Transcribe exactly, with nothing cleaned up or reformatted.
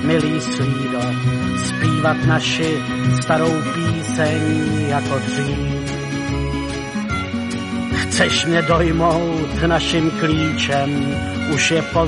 milý slído, zpívat naši starou píseň jako dřív. Chceš mě dojmout naším klíčem, už je pozdě.